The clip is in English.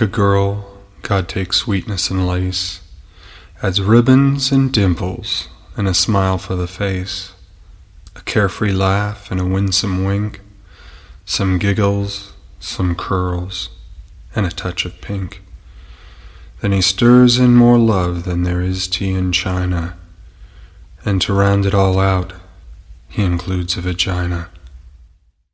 Like a girl, God takes sweetness and lace, adds ribbons and dimples and a smile for the face, a carefree laugh and a winsome wink, some giggles, some curls, and a touch of pink. Then he stirs in more love than there is tea in China, and to round it all out, he includes a vagina.